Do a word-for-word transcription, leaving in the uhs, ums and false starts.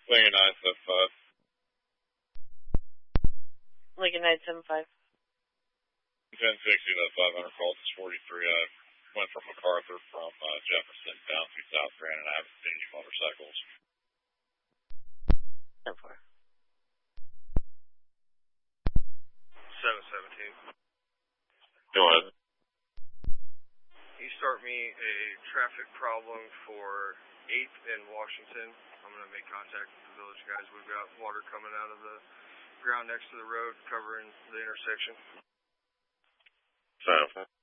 Lincoln nine seven five. Lincoln nine seven five. ten sixty to five hundred calls is forty-three. I went from MacArthur from uh, Jefferson down to South Grand, and I haven't seen any motorcycles. ten four. seven seventeen. Go ahead. You start me a traffic problem for eighth and Washington. I'm going to make contact with the village guys. We've got water coming out of the ground next to the road covering the intersection. So.